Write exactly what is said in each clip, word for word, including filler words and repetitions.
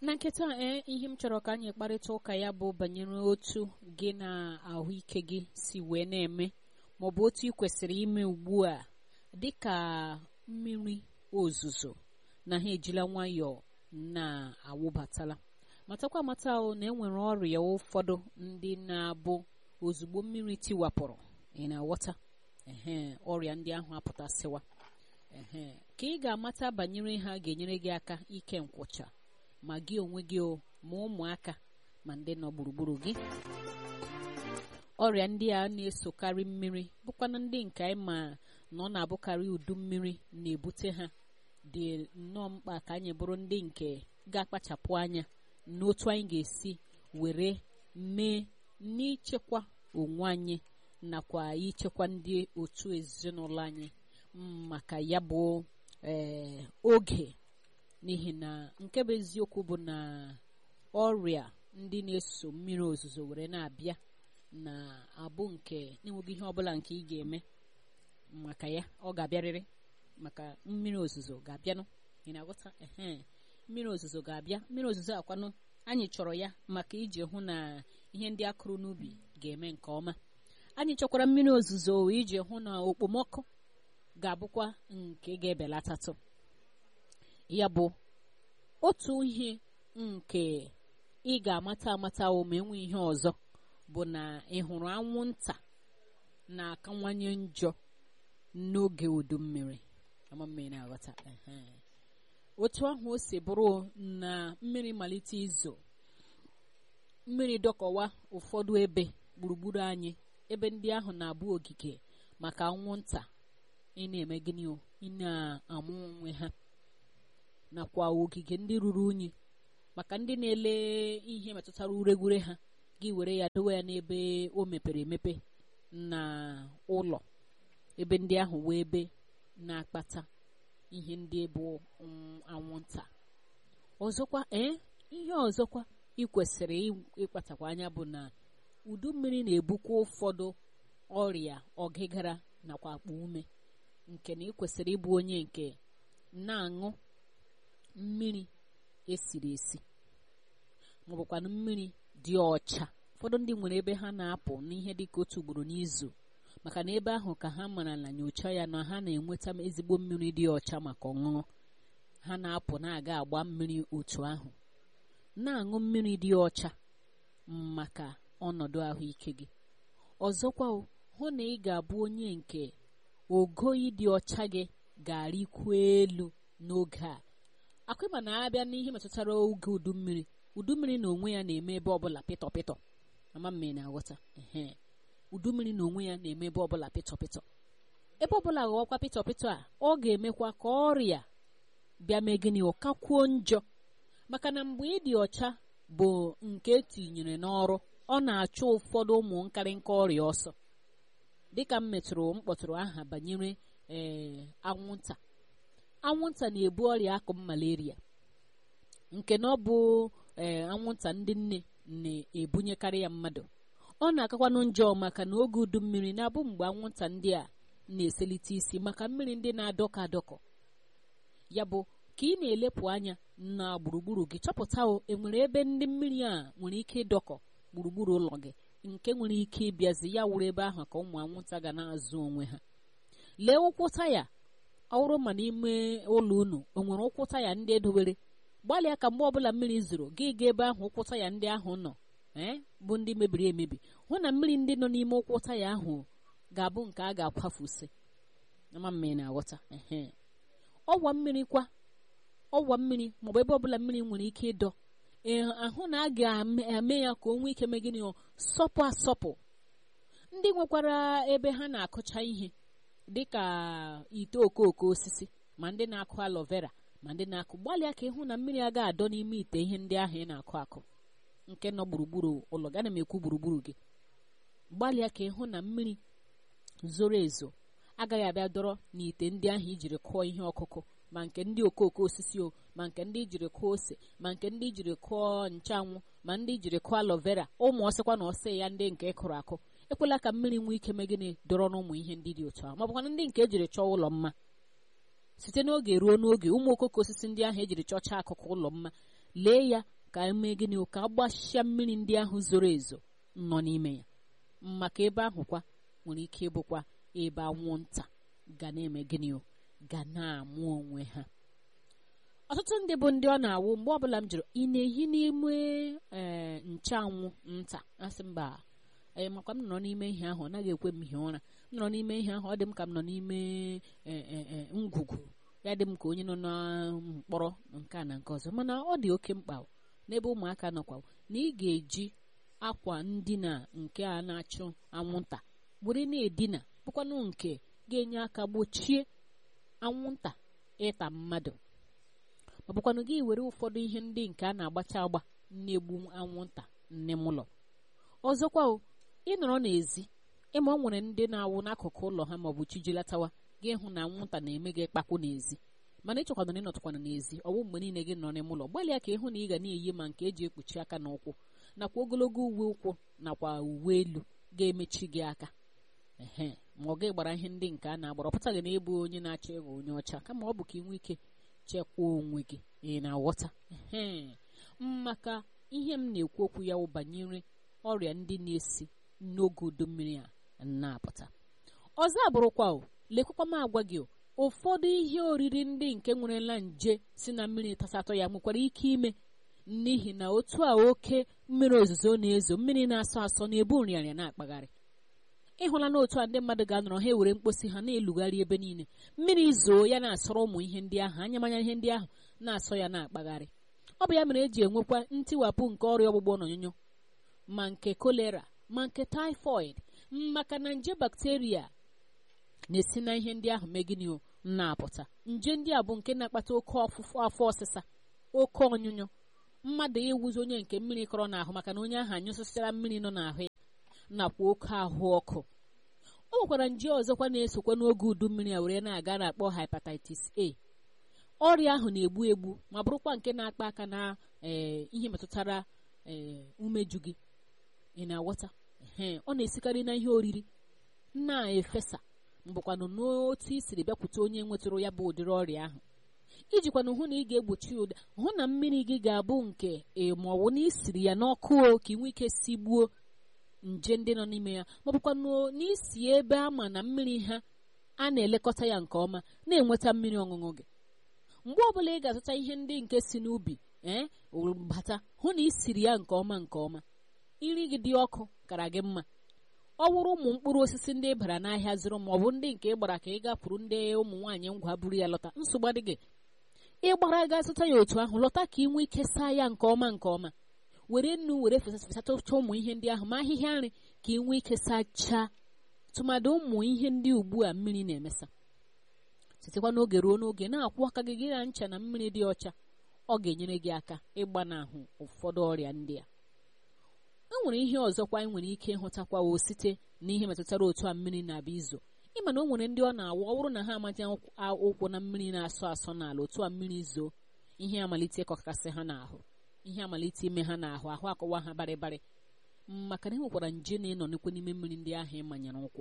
na nkịta ee ihe m chọrọ ka anyị kparịta ụka ya bụ banyere otu gị na ahụike gị si wee na-eme maọbụ otu ị kwesịrị ime ugbu a dịka mmiri ozuzo na ha ejila nwayọọ na-awụbatala. Matakwa amata o na enwere ọrịa ụfọdụ ndị na-abụ ozugbo mmiri tiwapụrụ ị na-aghọta ehe ọrịa ndị ahụ apụtasịwa ehe ka ị ga-amata banyere ha ga-enyere gị aka ike nkwụcha ma gị onwe gị o ma ụmụaka ma ndị nọ gburugburu gị. Ọrịa ndị a na-esokarị mmiri bụkwana ndị nke anyị ma na ọ na-abụkarị udu mmiri na-ebute ha dị nnọọ mkpa ka anyị bụrụ ndị nke ga-akpachapụ anya n'otu anyị ga-esi were mee n'ichekwa onwe anyị nakwa ichekwa ndị otu ezinụlọ anyị maka ya bụ ee oge, n'ihi na nke bụ eziokwu bụ na ọrịa ndị na-eso mmiri ozuzo were na-abịa na-abụ nke na-enweghị ihe ọbụla nke ị ga-eme maka ya. Ọ ga-abịarịrị maka mmiri ozuzo ga-abịanụ ị na-aghọta ehe mmiri ozuzo ga-abịa. Mmiri ozuzo akwanụ anyị chọrọ ya maka iji hụ na ihe ndị akụrụ n'ubi ga-eme nke ọma. Anyị chọkwara mmiri ozuzo iji hụ na okpomọkụ ga-abụkwa nke ga-ebelatatụ. Ya bụ otu ihe nke ị ga-amata amata o ma enwe ihe ọzọ bụ na ị hụrụ anwụnta na-akawanye njọ n'oge udu mmiri. Ama mmiri na-aghọta ehe otu ahụ o si bụrụ na mmiri malite izo, mmiri dọkọwa ụfọdụ ebe gburugburu anyị, ebe ndị ahụ na-abụ ogige maka anwụnta ị na-eme gịnị o ị na-amụ onwe ha, nakwa ogige ndị ruru unyi maka ndị na-ele ihe metụtara ureghure ha gị were ya dowe ya n'ebe o mepere emepe na ụlọ. Ebe ndị ahụ wee ebe na-akpata ihe ndị bụ anwụnta. Ọzọkwa ee ihe ọzọkwa ị kwesịrị ịkpatakwa anya bụ na udu mmiri na-ebukwa ụfọdụ ọrịa ọgịgara nakwa akpa ume, nke na ị kwesịrị ịbụ onye nke na-aṅụ mmiri esiri esi maọbụkwanụ mmiri dị ọcha. Ụfọdụ ndị nwere ebe ha na-apụ n'ihe dịka otu ugboro n'izu maka na ebe ahụ ka ha mara na nyocha ya na ha na-enweta ezigbo mmiri dị ọcha maka ọṅụṅụ. Ha na-apụ na-aga agba mmiri otu ahụ, na-aṅụ mmiri dị ọcha maka ọnọdụ ahụike gị. Ọzọkwa hụ na ị ga-abụ onye nke ogo ịdị ọcha gị ga-arịkwu elu n'oge a. Akwịma na-abịa n'ihe metụtara oge udu mmiri, udu mmiri na onwe ya na-eme ebe ọbụla pịtọ pịtọ. Ama mmiri na-aghọta ehe udu mmiri na onwe ya na-eme ebe ọbụla pịtọ pịtọ. Ebe ọbụla ghọọkwa pịtọ pịtọ a ọ ga-emekwa ka ọrịa bịa mee gịnị ọkakwuo njọ, maka na mgbe ịdị ọcha bụ nke etinyere n'ọrụ ọ na-achụ ụfọdụ ụmụ nkarịnka ọrịa ọsọ. Dịka m metụrụ mkpọtụrụ aha banyere ee anwụnta anwụnta na-ebu ọrịa akụm malaria, nke na ọ bụ ee anwụnta ndị nne na-ebunyekarị ya mmadụ. Ọ na-akakwanụ njọ maka na oge udu mmiri na-abụ mgbe anwụnta ndị a na-eselite isi maka mmiri ndị na-adọkọ adọkọ. Ya bụ ka ị na-elepụ anya na gburugburu gị chọpụta o enwere ebe ndị mmiri a nwere ike ịdọkọ gburugburu ụlọ gị nke nwere ike ịbịazi ya wuru ebe ahụ ka ụmụ anwụnta ga na-azụ onwe ha. Lee ụkwụ taya ọhụrụ ma n'ime ụlọ unu o nwere ụkwụ taya ndị edowere. Gbalịa ka mgbe ọbụla mmiri zoro gị ga ebe ahụ ụkwụ taya ndị ahụ nọ ee bụ ndị mebiri emebi, hụ na mmiri ndị nọ n'ime ụkwụ taya ahụ ga-abụ nke a ga-akwafusi. Ama mmiri na-aghọta ehe ọwa mmiri kwa ọwa mmiri maọbụ ebe ọbụla mmiri nwere ike ịdọ ee ahụ na a ga-eme ya ka o nwee ike mee gịnị sọpụ asọpụ. Ndị nwekwara ebe ha na-akụcha ihe dịka ite okooko osisi ma ndị na-akụ aloe vera ma ndị na-akụ, gbalịa ka ịhụ na mmiri aga adọ n'ime ite ihe ndị ahụ ị na-akụ akụ nke nọ gburugburu ụlọ gị. Ana m ekwu gburugburu gị, gbalịa ka ịhụ na mmiri zoro ezo agaghị abịa dọrọ n'ite ndị ahụ ijiri kụọ ihe ọkụkụ, ma nke ndị okooko osisi o ma nke ndị ijiri kụọ ose ma nke ndị ijiri kụọ nchanwụ ma ndị ijiri kụọ aloe vera. Ụmụ ọsịkwa na ọsị ya ndị nke kụrụ akụ ekwela ka mmiri nwee ike megịnị dọrọ n'ụmụ ihe ndị dị otu ahụ, ma ọbụkwa ndị nke ejiri chọọ ụlọ mma. Site n'oge ruo n'oge ụmụ okoko osisi ndị ahụ ejiri chọcha akụkụ ụlọ mma lee ya ka eme gịnị ka agbachia mmiri ndị ahụ zoro ezo nọ n'ime ya, maka ebe ahụ kwa nwere ike ịbụkwa ebe anwụnta ga na-eme gịnị ga na-amụ onwe ha. Ọtụtụ ndị bụ ndị ọ na-awụ mgbe ọbụla m jụrụ ị na-ehi n'ime ee nchanwụ nta, asị mba ee makwa m nọ n'ime ihe ahụ ọ naghị ekwe m hie ụra, m nọ n'ime ihe ahụ ọ dị m ka m nọ n'ime ngwugwu, ya dị m ka onye nọ na mkpọrọ nke a na nke ọzọ. Mana ọ dị oke mkpa n'ebe ụmụaka nọkwa na ị ga-eji akwa ndina nke a na-achụ anwụnta were na-edina, bụkwanụ nke ga-enye aka gbochie anwụnta ịta mmadụ, ma bụkwanụ gị were ụfọdụ ihe ndị nke a na-agbacha agba na-egbu anwụnta nne m ụlọ. Ọzọkwa ịnọrọ n'ezi ịma ọ nwere ndị na-awụ n'akụkụ ụlọ ha maọbụ chijilatawa gị hụ na anwụnta na-eme gị kpakwu n'ezi, mana ịchọkwana na ịnọtụkwana n'ezi ọwụ mgbe niile gị nọ n'ime ụlọ. Gbalịa ka ịhụ na ị ga na-eyi ma nke eji ekpuchi aka na ụkwụ nakwa ogologo uwe ụkwụ nakwa uwe elu ga-emechi gị aka. Ehe, ma ọ ga gbara ihe ndị nke a na-agbara, ọ pụtaghị na ịbụ onye na-achọ ịghọ onye ọcha, kama ọ bụ ka ị nwee ike chekwaa onwe gị, ị na-aghọta. Ehe, maka ihe m na-ekwu okwu ya banyere ọrịa ndị na-esi n'oge udu mmiri a na-apụta. Ọzọ abụrụkwa lekwakwa m agwa gị ụfọdụ ihe oriri ndị nke nwerela nje si na mmiri tasatọ ya nwekwara ike ime n'ihi na otu a oke mmiri ozuzo na-ezo, mmiri na-asọ asọ na-ebu nrịanrịa na-akpagharị. Ịhụla na otu a ndị mmadụ ga-anọrọ ha ewere mkposi ha na-elugharị ebe niile, mmiri zoo ya na-asọrọ ụmụ ihe ndị ahụ, anyamanya ihe ndị ahụ na-asọ ya na-akpagharị. Ọ bụ ya mere eji enwekwa ntiwapụ nke ọrịa ọgbụgbọ n'onyonyo, ma nke kolera ma nke typhoid, maka na nje bakteria na-esi na ihe ndị ahụ megịnị na-apụta. Nje ndị a bụ nke na-akpata oke ọfụfụ afọ ọsịsa, oke ọnyụnyụ, mmadụ iwuzi onye nke mmiri kọrọ n'ahụ maka na onye ahụ anyụsịsịra mmiri nọ n'ahụ ya, nakwa oke ahụ ọkụ. O nwekwara nje ọzọkwa na-esokwa n'oge udu mmiri a were na-aga na-akpọ hepatitis A. Ọrịa ahụ na-egbu egbu ma bụrụkwa nke na-akpa aka na ee ihe metụtara ee umeju gị, ị na-aghọta. Ee, ọ na-esikarị na ihe oriri na-efesa, mbụkwanụ n'otu i siri bịakwute onye nwetụrụ ya bụ ụdịrị ọrịa ahụ, ijikwana hụ na ị ga-egbochi ụda, hụ na mmiri gị ga-abụ nke ma ọ bụ na isiri ya n'ọkụ ka ị nwee ike si gbuo nje ndị nọ n'ime ya, ma ọ bụkwanụ n'isi ebe ama na mmiri ha a na-elekọta ya nke ọma na-enweta mmiri ọṅụṅụ gị. Mgbe ọbụla ị ga-azụta ihe ndị nke si n'ubi ee bata, hụ na isiri ya nke ọma nke ọma, iri gị dị ọkụ kara gị mma. Ọ wụrụ ụmụ mkpụrụ osisi ndị bara n'ahịa zụrụ ma ọ bụ ndị nke ị gbara ka ị gapụrụ ndị ụmụ nwaanyị ngwa buru ya lọta, nsogbu adịghị. Ị gbara ga zụta ya otu ahụ lọta ka ị nwee ike saa ya nke ọma nke ọma, were nnu were fesasịcha ụmụ ihe ndị ahụ ma ahịhịa nri ka ị nwee ike sachaa, tụmadị ụmụ ihe ndị ugbu a mmiri na-emesa. Sitekwa n'oge ruo n'oge na-akwụ aka gị gị na ncha na mmiri dị ọcha, ọ ga-enyere gị aka ịgbanahụ ụfọdụ ọrịa ndị a. E nwere ihe ọzọkwa anyị nwere ike ịhụtakwa o site n'ihe metụtara otu a mmiri na-abịa izo. Ịma na o nwere ndị ọ na-awụ, ọ bụrụ na ha amaghị ụkwụ na mmiri na-asọ asọ n'ala, otu a mmiri zoo, ihe amalite ịkọkasị ha n'ahụ, ihe amalite ime ha n'ahụ, ahụ akọwa ha barịbarị, maka na e nwekwara nje na-ịnọ n'ekwe n'ime mmiri ndị ahụ ịmanyere ụkwụ.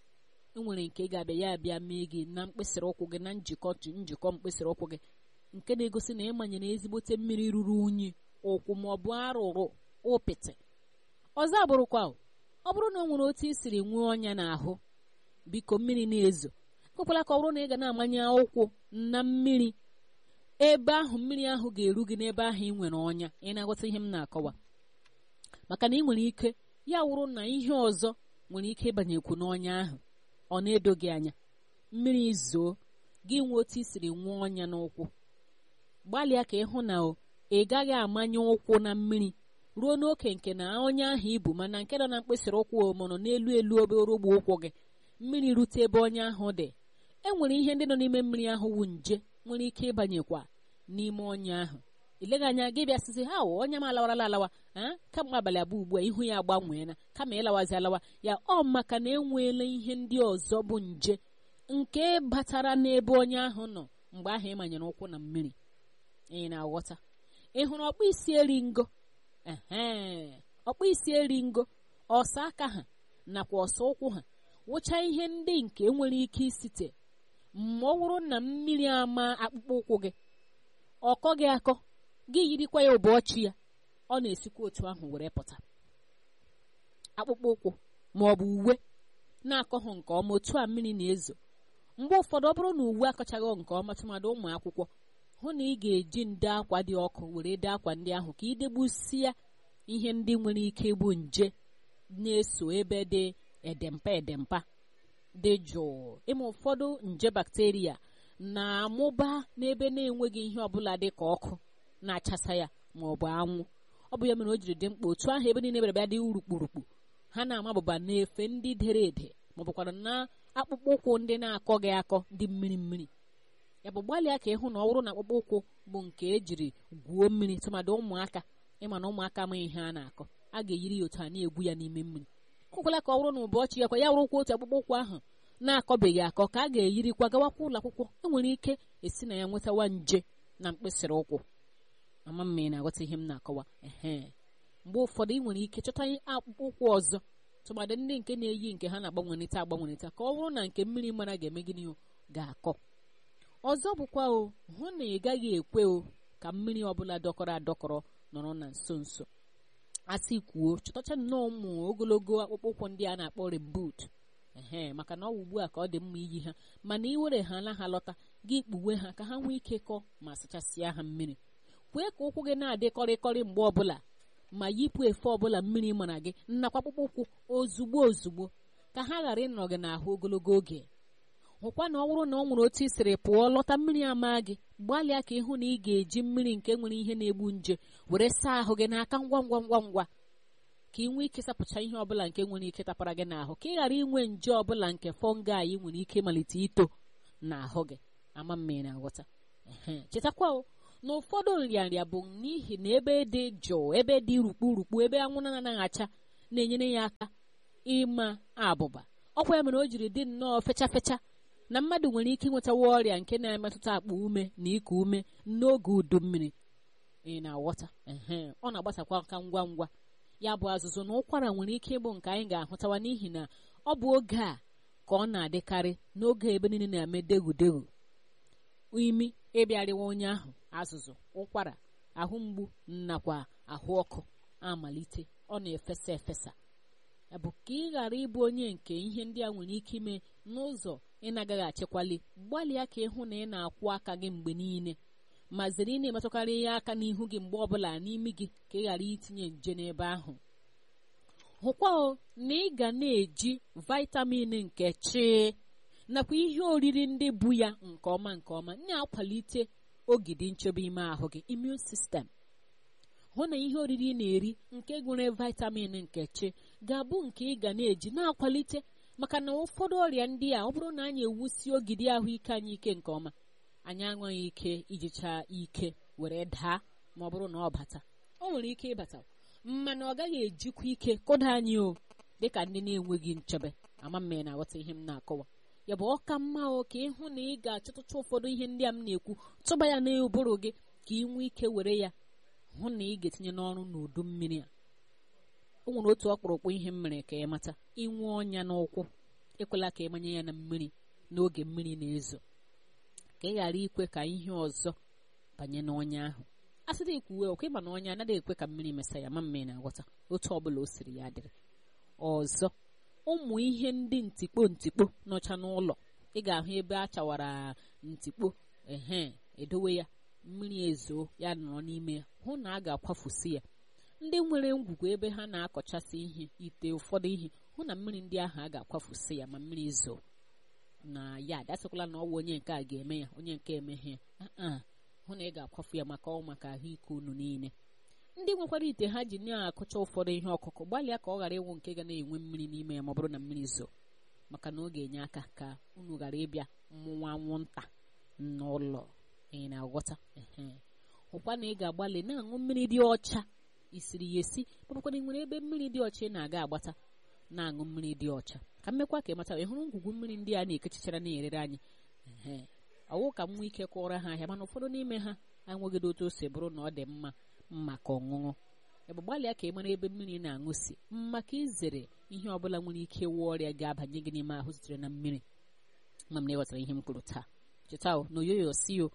E nwere nke ga-abịa ya abịa mee gị na mkpịsịrị ụkwụ gị, na njikọ njikọ mkpịsịrị ụkwụ gị, nke na-egosi na ịmanyere ezigbote mmiri ruru unyi ụkwụ ma ọ bụ arụrụ ụpịtị. Ọzọ abụrụkwa ọ bụrụ na o nwere otu i siri nwee ọnya n'ahụ, biko mmiri na-ezo, ekwekwala ka ọ bụrụ na ị ga na-amanye ụkwụ na mmiri ebe ahụ mmiri ahụ ga-eru gị n'ebe ahụ ị nwere ọnya. Ị na-aghọta ihe m na-akọwa? Maka na ị nwere ike ya wụrụ na ihe ọzọ nwere ike ịbanyekwu n'ọnya ahụ, ọ na-edo gị anya, mmiri zoo gị nwee otu i siri nwee ọnya n'ụkwụ. Gbalịa ka ịhụ na ị gaghị amanye ụkwụ na mmiri ruo n'oke nke na onye ahụ ibu, mana nke nọ na mkpịsịrị ụkwụ ma nọ n'elu elu obere ogbe ụkwụ gị, mmiri rute ebe onye ahụ dị, e nwere ihe ndị nọ n'ime mmiri ahụ wu nje nwere ike ịbanyekwa n'ime onye ahụ. Ileghị anya gị bịa sịsị ha o onye m alawarala alawa a kama abalị abụọ ugbu a ihu ya agbanweela, kama ịlawazi alawa ya, ọ maka na enweela ihe ndị ọzọ bụ nje nke batara n'ebe onye ahụ nọ mgbe ahụ ịmanyere ụkwụ na mmiri. Ị na-aghọta? Ị hụrụ ọkpụ isi eri ngo? Ehe, ọkpụ isi eri ngo, ọsa aka ha nakwa ọsa ụkwụ ha wụcha ihe ndị nke nwere ike isite ma ọ bụrụ na mmiri ama akpụkpọ ụkwụ gị, ọkọ gị akọ, gị yirikwa ya ụbọchị ya, ọ na-esikwa otu ahụ were pụta. Akpụkpọ ụkwụ ma ọ bụ uwe na-akọghị nke ọma otu a mmiri na-ezo, mgbe ụfọdụ ọ bụrụ na uwe akọchaghị nke ọma tụmadị ụmụ akwụkwọ, hụ na ị ga-eji nde akwa dị ọkụ were dee akwa ndị ahụ ka idegbusia ihe ndị nwere ike igbu nje na-eso ebe dị edempa edempa dị jụụ. Ịma ụfọdụ nje bakteria na-amụba n'ebe na-enweghị ihe ọbụla dị ka ọkụ na-achasa ya ma ọ bụ anwụ. Ọ bụ ya mere o jiri dị mkpa otu ahụ ebe niile bịara dị urukpurukpu ha na-amabụba n'efe ndị dere ede ma ọ bụkwara na akpụkpọ ụkwụ ndị na-akọghị akọ dị mmiri mmiri. Ya bụ gbalịa ka ịhụ na ọ bụrụ na akpụkpọ ụkwụ bụ nke ejiri gwuo mmiri tụmadị ụmụaka, ịma na ụmụaka amaghị ihe a na-akọ, a ga-eyiri ya otu a na-egwu ya n'ime mmiri. Ọkwụkwala ka ọ bụrụ na ụbọchị ya kwa ya wụrụkwa otu akpụkpọ ụkwụ ahụ na-akọbeghị akọ ka a ga-eyirikwa gawakwa ụlọ akwụkwọ. Enwere ike esi na ya nwetawa nje na mkpịsịrị ụkwụ. Ama mma ị na-aghọta ihe m na-akọwa. Ehe, mgbe ụfọdụ ị nwere ike chọta akpụkpọ ụkwụ ọzọ tụmadị ndị nke na-eyi nke ha na-agbanwerịta agbanwerịta ka ọ bụrụ na nke mmiri mara ga-eme gịnị ga-akọ. Ọzọ bụkwa o, hụ na ị gaghị ekwe o ka mmiri ọbụla dọkọrọ adọkọrọ nọrọ na nso nso. Asị kwuo chọtacha nnọọ ụmụ ogologo akpụkpọ ụkwụ ndị a na-akpọ reboot. Ehe, maka na ọ ugbu a ka ọ dị mma iyi ha, mana ị were ha na ha lọta gị kpuwe ha ka ha nwee ike kọọ ma sachasịa ha mmiri. Kwee ka ụkwụ gị na-adịkọrịkọrị mgbe ọbụla ma yipụ efe ọbụla mmiri mara gị nnakwa akpụkpọ ụkwụ ozugbo ozugbo ka ha ghara ịnọ gị n'ahụ ogologo oge. Hụkwa na ọ bụrụ na ọ nwere otu i siri pụọ lọta mmiri ama gị, gbalịa ka ịhụ na ị ga-eji mmiri nke nwere ihe na-egbu nje were saa ahụ gị n'aka ngwa ngwa ngwa ngwa ka ị nwee ike sapụcha ihe ọbụla nke nwere ike tapara gị n'ahụ ka ị ghara inwe nje ọbụla nke fungi nwere ike malite ito n'ahụ gị. Ama mmiri na-aghọta. Ehe, chetakwa na ụfọdụ nrịanrịa bụ n'ihi na ebe dị jụụ, ebe dị rukpurukpu, ebe anwụ na-anaghị acha na-enyere ya aka ịma abụba. Ọkwa ya mere o jiri dị nnọọ fecha fecha na mmadụ nwere ike ịnwetawa ọrịa nke na-emetụta akpa ume na iku ume n'oge udu mmiri. Ị na-aghọta. Ehe, ọ na-agbasakwa aka ngwa ngwa. Ya bụ azụzụ na ụkwara nwere ike ịbụ nke anyị ga-ahụtawa n'ihi na ọ bụ oge a ka ọ na-adịkarị n'oge ebe niile na-eme degwu degwu. Imi ịbịarịwa onye ahụ azụzụ, ụkwara, ahụ mgbu nakwa ahụ ọkụ amalite, ọ na-efesa efesa. Ya bụ ka ị ghara ịbụ onye nke ihe ndị a nwere ike ime n'ụzọ ị na-agaghị achekwali. Gbalịa ka ịhụ na ị na-akwụ aka gị mgbe niile ma zere ị na-emetụkarị ihe aka n'ihu gị mgbe ọbụla n'imi gị ka ị ghara itinye nje n'ebe ahụ. Hụkwa o na ị ga na-eji vitamin nke chi nakwa ihe oriri ndị bụ ya nke ọma nke ọma na-akwalite ogidi nchebe ime ahụ gị, immune system. Hụ na ihe oriri ị na-eri nke gụnyere vitamin nke chi ga-abụ nke ị ga na-eji na-akwalite, maka na ụfọdụ ọrịa ndị a ọ bụrụ na anyị ewusi ogidi ahụike anyị ike nke ọma, anyị enweghị ike ijicha ike were daa. Ma ọ bụrụ na ọ bata, o nwere ike ịbata mana ọ gaghị ejikwa ike kụda anyị o dịka ndị na-enweghị nchebe. Ama mma na-aghọta ihe m na-akọwa. Ya bụ ọka mma o ka ịhụ na ị ga-achọtụcha ụfọdụ ihe ndị a m na-ekwu tụba ya n'ụbụrụ gị ka ị nwee ike were ya hụ na ị ga-etinye n'ọrụ n'udu mmiri a. O nwere otu ọkpụrụkpụ ihe m mere ka ị mata: inwe ọnya n'ụkwụ, ekwela ka ị manye ya na mmiri n'oge mmiri na-ezo ka ị ghara ikwe ka ihe ọzọ banye n'ọnya ahụ. A sị dị ikwuwe okwe ma na ọnya anaghị ekwe ka mmiri mesa ya, ma mmiri na-aghọta otu ọbụla o siri ya dịrị. Ọzọ, ụmụ ihe ndị ntikpo ntikpo nọcha n'ụlọ, ị ga-ahụ ebe a chawara ntikpo, ehe edowe ya, mmiri ezo ya nọrọ n'ime ya, hụ na a ga-akwafusi ya. Ndị nwere ngwugwu ebe ha na-akọchasị ihe, ite ụfọdụ ihe, hụ na mmiri ndị ahụ a ga-akwafusi ya ma mmiri zo na ya dasịkwala na ọwụ onye nke a ga-eme ya onye nke emeghe ya. Hụ na ị ga-akwafu ya maka ọ maka ahụike unu niile. Ndị nwekwara ite ha ji na-akụcha ụfọdụ ihe ọkụkụ, gbalịa ka ọ ghara ịnwụ nke ga na-enwe mmiri n'ime ya ma ọ bụrụ na mmiri zo, maka na ọ ga-enye aka ka unu ghara ịbịa mmụnwa anwụnta n'ụlọ. Ị na-aghọta. Hụkwa na ị ga-agbalị na-aṅụ mmiri dị ọcha, isiri ya esi, maọbụkwa na ị nwere ebe mmiri dị ọcha ị na-aga agbata, na-aṅụ mmiri dị ọcha. Ka mmekwa ka ị mata, ị hụrụ ngwugwu mmiri ndị a na-ekechichara na-erere anyị, ee ọwụ ka m nwee ike kụọrọ ha ahịa, mana ụfọdụ n'ime ha enweghị otu o si bụrụ na ọ dị mma maka ọṅụṅụ. Ebe gbalịa ka ị mara ebe mmiri na-aṅụ si, maka izere ihe ọbụla nwere ike ịwụ ọrịa ga-abanye gị n'ime ahụ sitere na mmiri. Ma m na-ewetara ihe m kwuru taa. Cheta o na oyoyo si o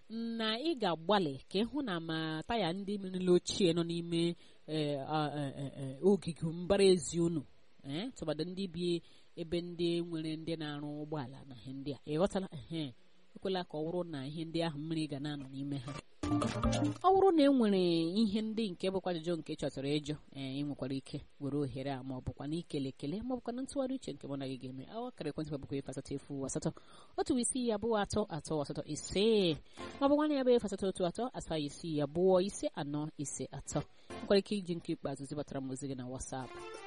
na ị ga-agbalị ka ịhụ na ma taya ndị merela ochie nọ n'ime ogige mbara ezi unu tụbadị ndị bi ebe ndị nwere ndị na-arụ ụgbọala na ihe ndị a ịghọtala ehe ekwela ka ọ bụrụ na ihe ndị ahụ mmiri ga na-anọ n'ime ha. Ọ bụrụ na e nwere ihe ndị nke bụkwa ajụjụ nke chọtara ịjụ ee ị nwekwara ike were ohere a ma ọ bụkwa na ikele ekele ma ọ bụkwa na ntụgharị uche nke mụ na gị ga-eme awa kara ekwentị bụkwa efu asatọ efu asatọ otu isii abụọ atọ atọ asatọ ise ma ọ bụkwa na ya bụ efu asatọ otu atọ asaa isii abụọ ise anọ ise atọ nwekwara ike iji nke ikpeazụ zibatara m ozi gị na WhatsApp